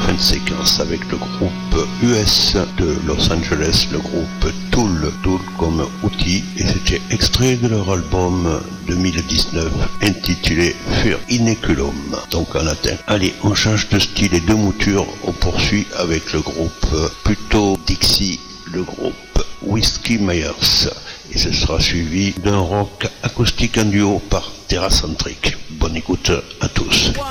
fin de séquence avec le groupe US de Los Angeles, le groupe Tool comme outil, et c'était extrait de leur album 2019 intitulé Fur Inoculum, donc en latin. Allez, on change de style et de mouture, on poursuit avec le groupe plutôt Dixie, le groupe Whiskey Myers, et ce sera suivi d'un rock acoustique en duo par Terracentric. Bonne écoute à tous.